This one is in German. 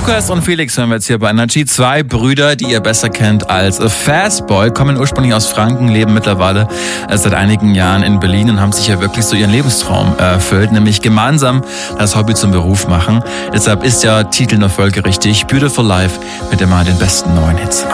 Lukas und Felix hören wir jetzt hier bei Energy. 2 Brüder, die ihr besser kennt als Fastboy, kommen ursprünglich aus Franken, leben mittlerweile seit einigen Jahren in Berlin und haben sich ja wirklich so ihren Lebenstraum erfüllt, nämlich gemeinsam das Hobby zum Beruf machen. Deshalb ist ja Titel nur folgerichtig. Beautiful Life mit immer den besten neuen Hits.